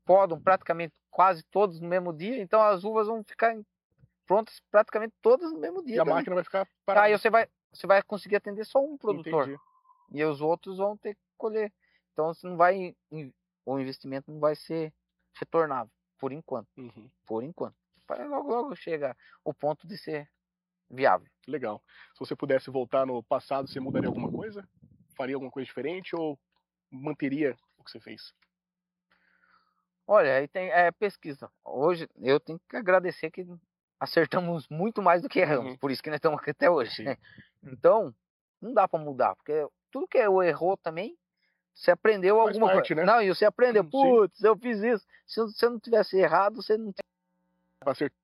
podam praticamente quase todos no mesmo dia, então as uvas vão ficar prontas praticamente todas no mesmo dia. E a também. máquina vai ficar Aí parada. você vai conseguir atender só um produtor. Entendi. E os outros vão ter que colher. Então você não vai, o investimento não vai ser retornável, por enquanto. Uhum. Por enquanto. Logo, logo chega o ponto de ser viável. Legal. Se você pudesse voltar no passado, você mudaria alguma coisa? Faria alguma coisa diferente ou manteria o que você fez? Olha, aí tem pesquisa. Hoje eu tenho que agradecer que acertamos muito mais do que erramos. Uhum. Por isso que nós estamos aqui até hoje. Sim. Então, não dá para mudar, porque tudo que eu errou também, você aprendeu Faz alguma coisa. parte, né? Não, e você aprendeu, Sim. putz, eu fiz isso. Se você não tivesse errado, você não Acertar.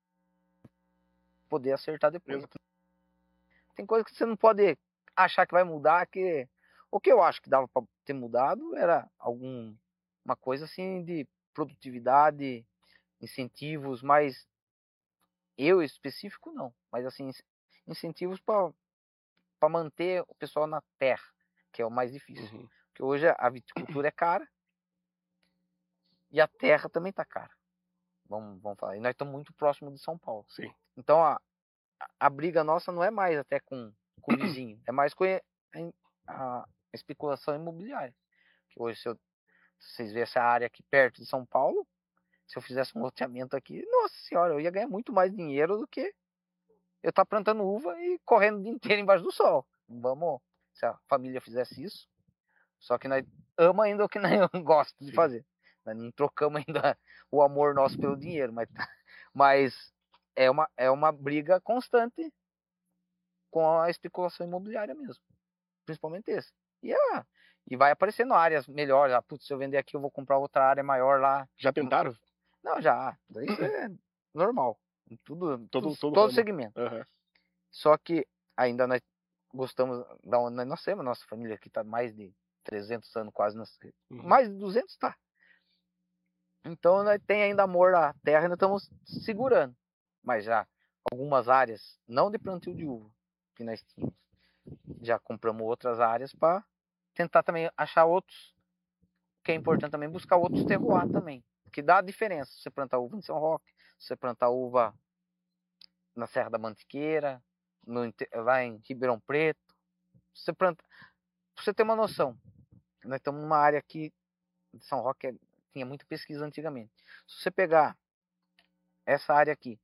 poder acertar depois. Exato. Tem coisa que você não pode achar que vai mudar, que o que eu acho que dava para ter mudado era alguma coisa assim de produtividade, incentivos, mas eu específico não, mas assim incentivos para manter o pessoal na terra, que é o mais difícil. Uhum. Porque hoje a viticultura é cara e a terra também tá cara. Vamos falar. E nós estamos muito próximos de São Paulo. Sim. Então a briga nossa não é mais até com o vizinho, é mais com a especulação imobiliária. Que hoje, se vocês verem essa área aqui perto de São Paulo, se eu fizesse um loteamento aqui, nossa senhora, eu ia ganhar muito mais dinheiro do que eu estar plantando uva e correndo o dia inteiro embaixo do sol. Vamos, se a família fizesse isso, só que nós ama ainda o que nós gosta de Sim. fazer. Nós não trocamos ainda o amor nosso pelo dinheiro, mas é uma briga constante com a especulação imobiliária mesmo. Principalmente esse. E vai aparecendo áreas melhores. Putz, se eu vender aqui, eu vou comprar outra área maior lá. Já tentaram? Não, já. Isso é normal. Em Todo todo ramo. segmento. Uhum. Só que ainda nós gostamos da onde nós nascemos. Nossa família aqui está mais de 300 anos quase. Uhum. Mais de 200 tá. Então nós tem ainda amor à terra e nós estamos segurando. Mas já algumas áreas, não de plantio de uva, que nós tínhamos. Já compramos outras áreas para tentar também achar outros, que é importante também buscar outros terroir também, que dá diferença. Você plantar uva em São Roque, você plantar uva na Serra da Mantiqueira, lá em Ribeirão Preto, você planta, pra você ter uma noção, nós estamos numa área aqui de São Roque, tinha muita pesquisa antigamente. Se você pegar essa área aqui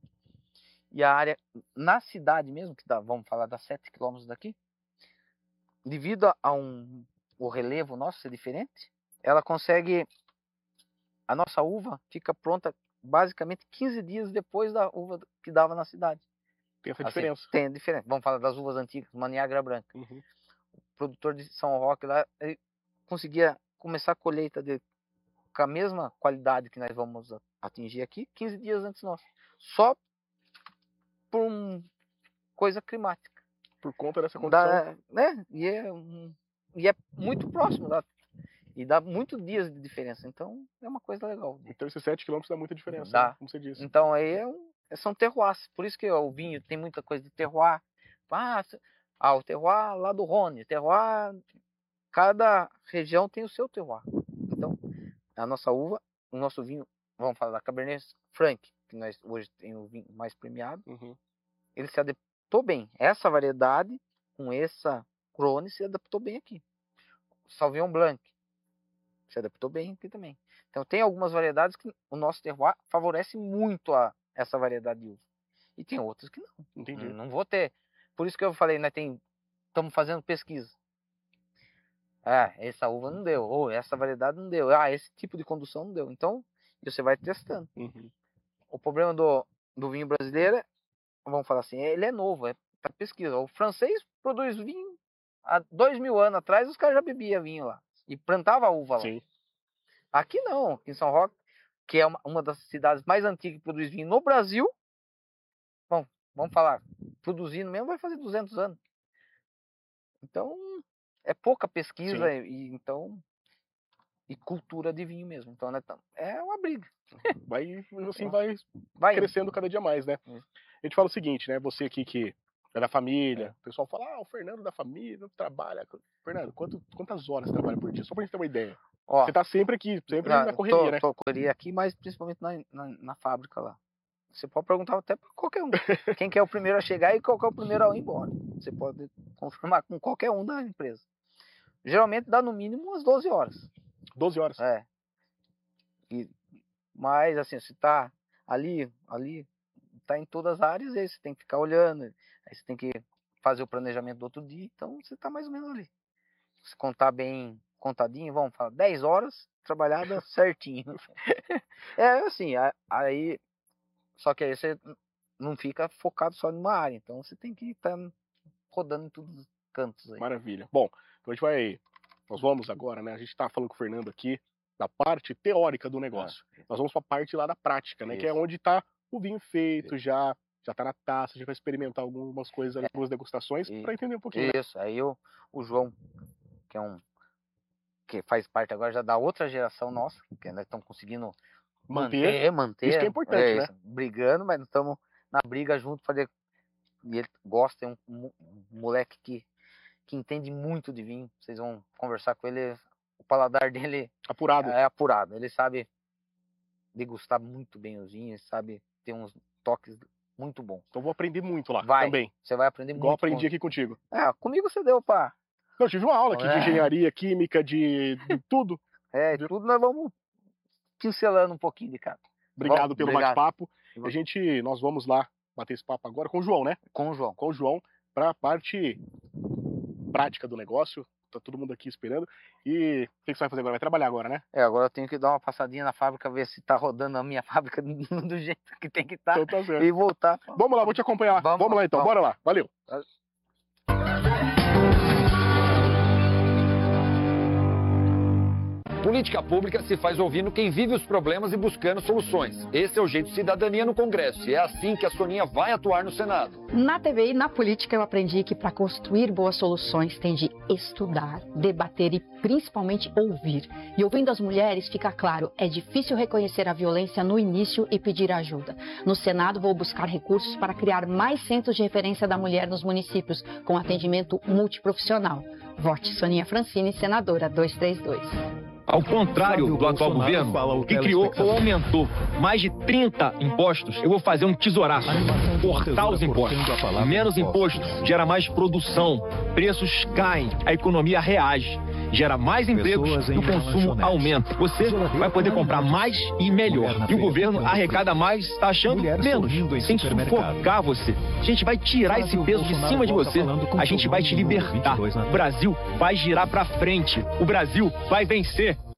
e a área na cidade mesmo, que dá, vamos falar, dá 7 quilômetros daqui, devido a o relevo nosso ser diferente, ela consegue, a nossa uva fica pronta basicamente 15 dias depois da uva que dava na cidade. Tem essa Assim, diferença. tem diferença. Vamos falar das uvas antigas, uma Niágara Branca. Uhum. O produtor de São Roque lá, ele conseguia começar a colheita com a mesma qualidade que nós vamos atingir aqui, 15 dias antes nosso. Só por coisa climática. Por conta dessa condição. Né? E é muito próximo e dá muitos dias de diferença. Então é uma coisa legal. Então esses 7 quilômetros dá muita diferença, Dá. né? Como você disse. Então aí são terroirs. Por isso que o vinho tem muita coisa de terroir. O terroir lá do Rhône. Terroir, cada região tem o seu terroir. Então a nossa uva, o nosso vinho, vamos falar da Cabernet Franc, que nós hoje tem o vinho mais premiado. Uhum. Ele se adaptou bem. Essa variedade com essa Krone se adaptou bem aqui. Sauvignon Blanc se adaptou bem aqui também. Então tem algumas variedades que o nosso terroir favorece muito a essa variedade de uva. E tem outras que não. Entendi. Não vou ter. Por isso que eu falei, né, estamos fazendo pesquisa. Essa uva não deu, ou essa variedade não deu, esse tipo de condução não deu. Então, você vai testando. Uhum. O problema do vinho brasileiro, vamos falar assim, ele é novo, é para pesquisa. O francês produz vinho há 2000 anos atrás, os caras já bebiam vinho lá e plantava a uva lá. Sim. Aqui não, aqui em São Roque, que é uma das cidades mais antigas que produz vinho no Brasil. Bom, vamos falar, produzindo mesmo vai fazer 200 anos. Então, é pouca pesquisa e cultura de vinho mesmo. Então, né, é uma briga. Vai crescendo cada dia mais, né? A gente fala o seguinte, né? Você aqui que é da família, o pessoal fala, o Fernando da família trabalha. Fernando, quantas horas trabalha por dia? Só pra gente ter uma ideia. Ó, Você tá sempre aqui, sempre na correria, né? Tô correria aqui, mas principalmente na fábrica lá. Você pode perguntar até para qualquer um. Quem que é o primeiro a chegar e qual que é o primeiro a ir embora. Você pode confirmar com qualquer um da empresa. Geralmente dá no mínimo umas 12 horas. 12 horas. É. Mas assim, você tá ali, tá em todas as áreas, aí você tem que ficar olhando, aí você tem que fazer o planejamento do outro dia, então você tá mais ou menos ali. Se contar bem contadinho, vamos falar, 10 horas trabalhadas certinho. É assim, aí, só que aí você não fica focado só em uma área, então você tem que estar rodando em todos os cantos aí. Maravilha. Bom, então nós vamos agora, né? A gente tá falando com o Fernando aqui da parte teórica do negócio. Nós vamos para a parte lá da prática, né? Que é onde tá o vinho feito, já tá na taça, a gente vai experimentar algumas coisas, algumas degustações para entender um pouquinho. Isso, né? Aí o João, que faz parte agora já da outra geração nossa, que nós estamos conseguindo manter. Isso que é importante, né? Brigando, mas estamos na briga junto, e ele gosta, é um moleque que entende muito de vinho. Vocês vão conversar com ele, o paladar dele é apurado. Ele sabe degustar muito bem os vinhos, sabe ter uns toques muito bons. Então vou aprender muito lá também. Você vai aprender muito. Igual aprendi aqui contigo. Comigo você deu, pá. Eu tive uma aula aqui de engenharia, química, de tudo. Tudo nós vamos pincelando um pouquinho de cada. Obrigado pelo bate-papo. Nós vamos lá bater esse papo agora com o João, né? Com o João, para a parte prática do negócio. Tá todo mundo aqui esperando. E o que você vai fazer agora? Vai trabalhar agora, né? Agora eu tenho que dar uma passadinha na fábrica, ver se tá rodando a minha fábrica do jeito que tem que estar. Então tá certo. E voltar. Vamos lá, vou te acompanhar. Vamos lá então, bora lá. Valeu. Política pública se faz ouvindo quem vive os problemas e buscando soluções. Esse é o jeito de cidadania no Congresso e é assim que a Soninha vai atuar no Senado. Na TV e na política eu aprendi que para construir boas soluções tem de estudar, debater e principalmente ouvir. E ouvindo as mulheres fica claro, é difícil reconhecer a violência no início e pedir ajuda. No Senado vou buscar recursos para criar mais centros de referência da mulher nos municípios, com atendimento multiprofissional. Vote Soninha Francini, senadora 232. Ao contrário do atual governo, que criou ou aumentou mais de 30 impostos, eu vou fazer um tesouraço, cortar os impostos. Menos imposto gera mais produção, preços caem, a economia reage, gera mais empregos e o consumo aumenta. Você vai poder comprar mais e melhor. E o governo arrecada mais, taxando menos, sem sufocar você. A gente vai tirar esse peso de cima de você, a gente vai te libertar. O Brasil vai girar pra frente, o Brasil vai vencer.